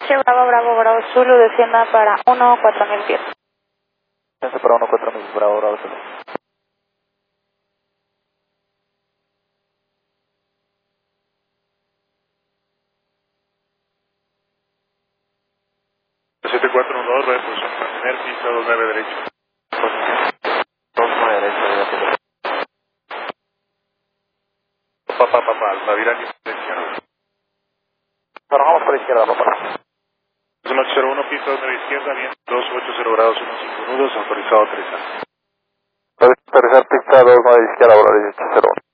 Sí, Bravo, Bravo, Bravo, Zulu, descienda para 14000 pies. Desciende para 14000, Bravo, Bravo, Zulu. Mantener pista 29 derecho. 29 derecho, Papá, Almavirán izquierda. Trabajamos por izquierda, papá. 101, pista 9 izquierda, viento 280 grados, 15 nudos, autorizado aterrizar. Puedes aterrizar pista 29 izquierda, ahora 1801.